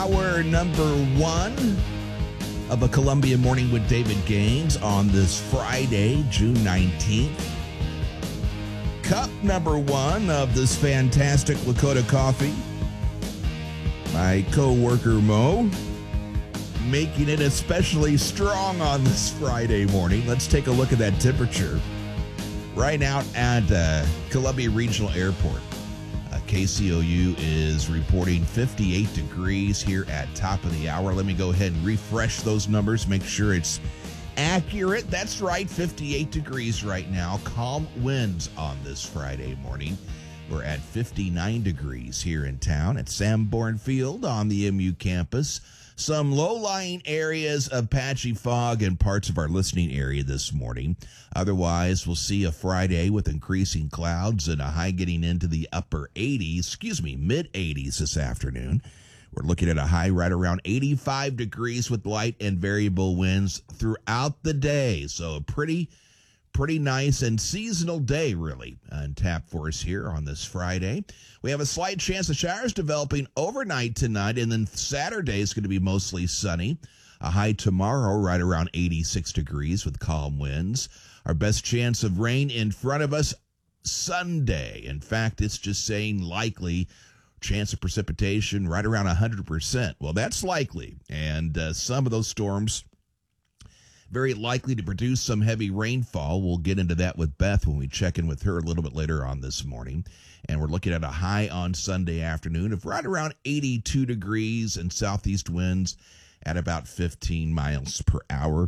hour number one of a Columbia Morning with David Gaines on this Friday, June 19th. Cup number one of this fantastic Lakota coffee. My co-worker Mo, making it especially strong on this Friday morning. Let's take a look at that temperature. Right out at Columbia Regional Airport. KCOU is reporting 58 degrees here at top of the hour. Let me go ahead and refresh those numbers, make sure it's accurate. That's right, 58 degrees right now. Calm winds on this Friday morning. We're at 59 degrees here in town at Sanborn Field on the MU campus. Some low-lying areas of patchy fog in parts of our listening area this morning. Otherwise, we'll see a Friday with increasing clouds and a high getting into the mid-80s this afternoon. We're looking at a high right around 85 degrees with light and variable winds throughout the day. So a pretty nice and seasonal day, really, on tap for us here on this Friday. We have a slight chance of showers developing overnight tonight, and then Saturday is going to be mostly sunny. A high tomorrow right around 86 degrees with calm winds. Our best chance of rain in front of us Sunday. In fact, it's just saying likely. Chance of precipitation right around 100%. Well, that's likely, and some of those storms very likely to produce some heavy rainfall. We'll get into that with Beth when we check in with her a little bit later on this morning. And we're looking at a high on Sunday afternoon of right around 82 degrees and southeast winds at about 15 miles per hour.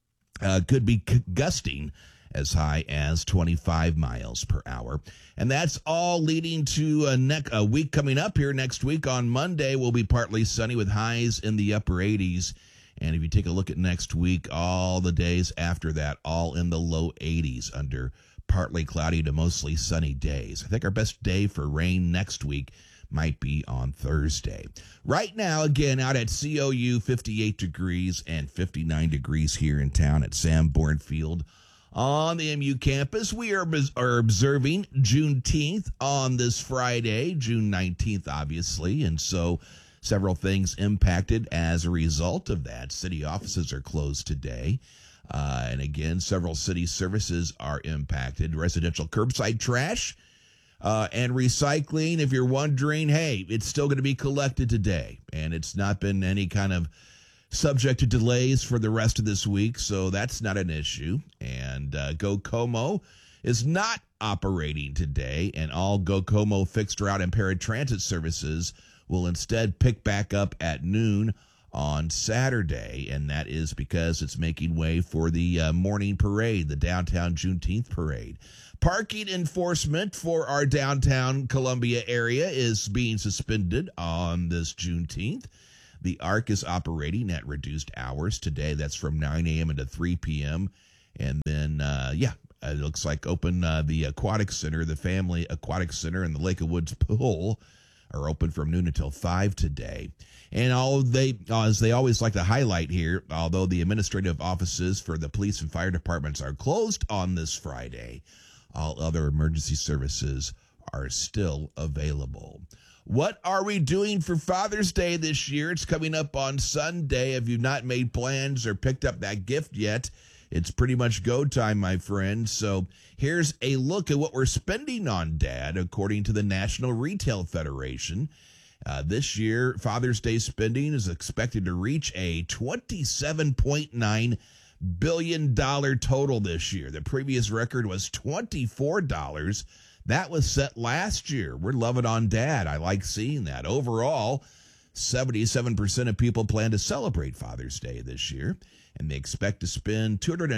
Could be gusting as high as 25 miles per hour. And that's all leading to a week coming up here next week. On Monday, will be partly sunny with highs in the upper 80s. And if you take a look at next week, all the days after that, all in the low 80s under partly cloudy to mostly sunny days. I think our best day for rain next week might be on Thursday. Right now, again, out at COU, 58 degrees and 59 degrees here in town at Sanborn Field. On the MU campus, we are observing Juneteenth on this Friday, June 19th, obviously, and so several things impacted as a result of that. City offices are closed today. And again, several city services are impacted. Residential curbside trash and recycling. If you're wondering, hey, it's still going to be collected today. And it's not been any kind of subject to delays for the rest of this week. So that's not an issue. And GoComo is not operating today. And all GoComo fixed route and paratransit services will instead pick back up at noon on Saturday, and that is because it's making way for the morning parade, the downtown Juneteenth parade. Parking enforcement for our downtown Columbia area is being suspended on this Juneteenth. The ARC is operating at reduced hours today. That's from 9 a.m. into 3 p.m. And then, it looks like open the Aquatic Center, the Family Aquatic Center, and the Lake of Woods Pool are open from noon until 5 today. And as they always like to highlight here, although the administrative offices for the police and fire departments are closed on this Friday, all other emergency services are still available. What are we doing for Father's Day this year? It's coming up on Sunday. If you've not made plans or picked up that gift yet, it's pretty much go time, my friend. So here's a look at what we're spending on Dad, according to the National Retail Federation. This year, Father's Day spending is expected to reach a $27.9 billion total this year. The previous record was $24. That was set last year. We're loving on Dad. I like seeing that. Overall, 77% of people plan to celebrate Father's Day this year, and they expect to spend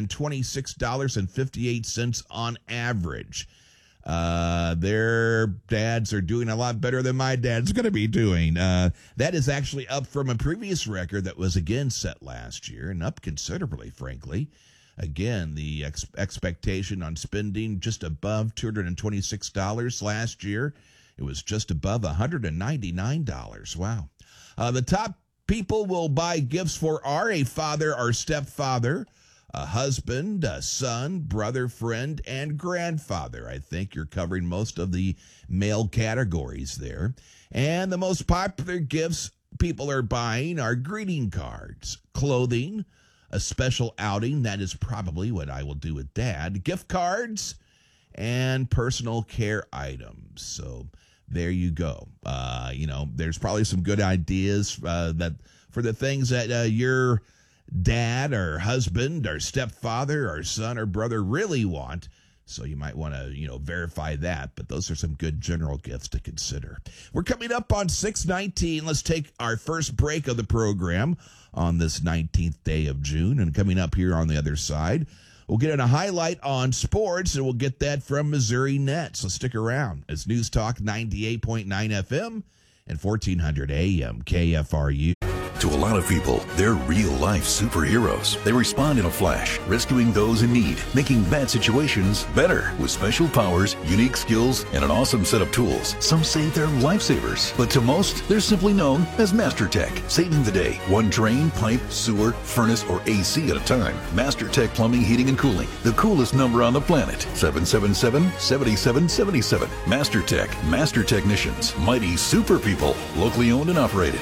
$226.58 on average. Their dads are doing a lot better than my dad's going to be doing. That is actually up from a previous record that was again set last year, and up considerably, frankly. Again, the expectation on spending just above $226 last year. It was just above $199. Wow. The top people will buy gifts for are a father or stepfather, a husband, a son, brother, friend, and grandfather. I think you're covering most of the male categories there. And the most popular gifts people are buying are greeting cards, clothing, a special outing. That is probably what I will do with Dad. Gift cards and personal care items. So there you go. There's probably some good ideas that for the things that your dad or husband or stepfather or son or brother really want. So you might want to, verify that. But those are some good general gifts to consider. We're coming up on 6/19. Let's take our first break of the program on this 19th day of June. And coming up here on the other side, we'll get in a highlight on sports, and we'll get that from Missouri Net. So stick around. It's News Talk 98.9 FM and 1400 AM KFRU. To a lot of people, they're real-life superheroes. They respond in a flash, rescuing those in need, making bad situations better. With special powers, unique skills, and an awesome set of tools, some say they're lifesavers. But to most, they're simply known as MasterTech, saving the day. One drain, pipe, sewer, furnace, or AC at a time. MasterTech Plumbing, Heating, and Cooling. The coolest number on the planet. 777-7777. MasterTech. Master Technicians. Mighty super people. Locally owned and operated.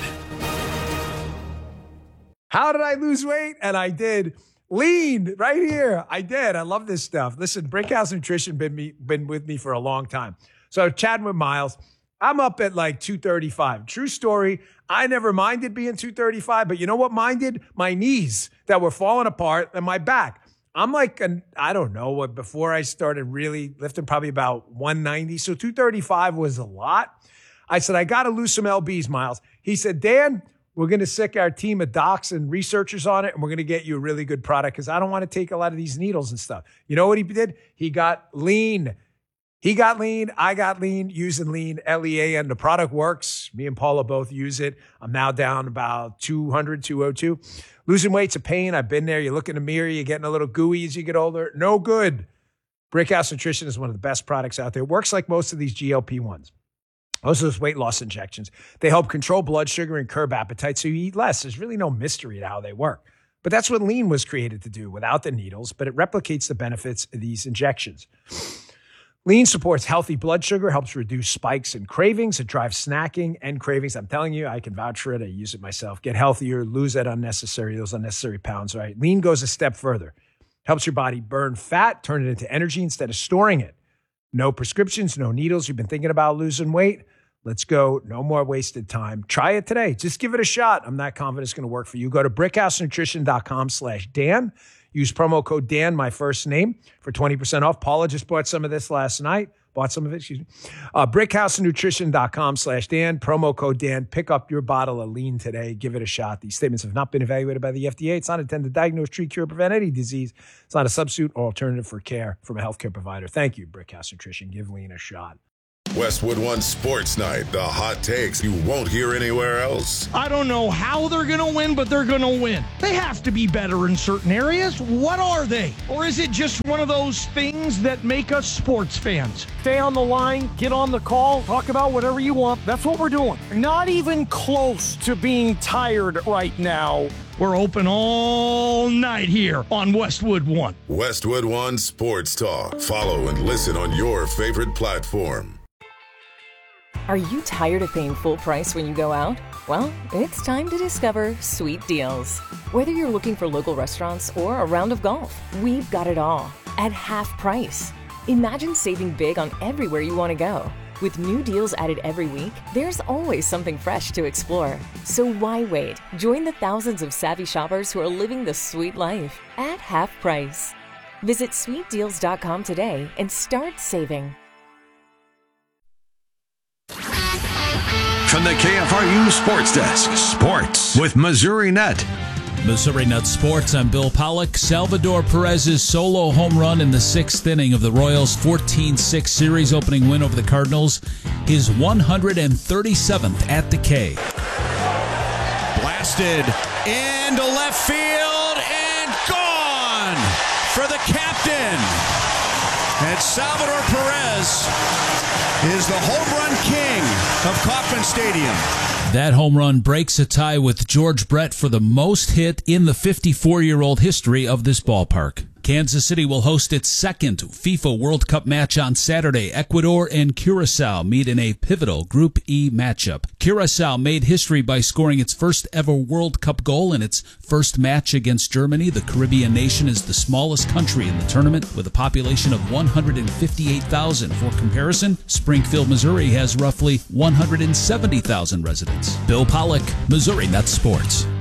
How did I lose weight? And I did. Lean right here. I did. I love this stuff. Listen, Brickhouse Nutrition been with me for a long time. So chatting with Miles, I'm up at like 235. True story. I never minded being 235, but you know what minded? My knees that were falling apart and my back. I'm like, I don't know what, before I started really lifting, probably about 190. So 235 was a lot. I said, I got to lose some LBs, Miles. He said, Dan, we're going to sick our team of docs and researchers on it, and we're going to get you a really good product because I don't want to take a lot of these needles and stuff. You know what he did? He got lean. He got lean. I got lean, using lean, LEAN. The product works. Me and Paula both use it. I'm now down about 200, 202. Losing weight's a pain. I've been there. You look in the mirror, you're getting a little gooey as you get older. No good. Brickhouse Nutrition is one of the best products out there. It works like most of these GLP-1s. Most of those weight loss injections, they help control blood sugar and curb appetite so you eat less. There's really no mystery to how they work. But that's what lean was created to do without the needles, but it replicates the benefits of these injections. Lean supports healthy blood sugar, helps reduce spikes and cravings. It drives snacking and cravings. I'm telling you, I can vouch for it. I use it myself. Get healthier, lose those unnecessary pounds, right? Lean goes a step further. Helps your body burn fat, turn it into energy instead of storing it. No prescriptions, no needles. You've been thinking about losing weight? Let's go. No more wasted time. Try it today. Just give it a shot. I'm not confident it's going to work for you. Go to brickhousenutrition.com/Dan. Use promo code Dan, my first name, for 20% off. Paula just bought some of this last night. Brickhousenutrition.com/Dan. Promo code Dan. Pick up your bottle of lean today. Give it a shot. These statements have not been evaluated by the FDA. It's not intended to diagnose, treat, cure, prevent any disease. It's not a substitute or alternative for care from a healthcare provider. Thank you, Brickhouse Nutrition. Give lean a shot. Westwood One Sports Night. The hot takes you won't hear anywhere else. I don't know how they're going to win, but they're going to win. They have to be better in certain areas. What are they? Or is it just one of those things that make us sports fans? Stay on the line, get on the call, talk about whatever you want. That's what we're doing. Not even close to being tired right now. We're open all night here on Westwood One. Westwood One Sports Talk. Follow and listen on your favorite platform. Are you tired of paying full price when you go out? Well, it's time to discover Sweet Deals. Whether you're looking for local restaurants or a round of golf, we've got it all at half price. Imagine saving big on everywhere you want to go. With new deals added every week, there's always something fresh to explore. So why wait? Join the thousands of savvy shoppers who are living the sweet life at half price. Visit sweetdeals.com today and start saving. From the KFRU Sports Desk, Sports with Missouri Net. Missouri Net Sports, I'm Bill Pollock. Salvador Perez's solo home run in the sixth inning of the Royals' 14-6 series opening win over the Cardinals, his 137th at the K. Blasted into left field and gone for the captain. And Salvador Perez is the home run king of Kauffman Stadium. That home run breaks a tie with George Brett for the most hit in the 54-year-old history of this ballpark. Kansas City will host its second FIFA World Cup match on Saturday. Ecuador and Curacao meet in a pivotal Group E matchup. Curacao made history by scoring its first ever World Cup goal in its first match against Germany. The Caribbean nation is the smallest country in the tournament with a population of 158,000. For comparison, Springfield, Missouri has roughly 170,000 residents. Bill Pollock, Missouri Net Sports.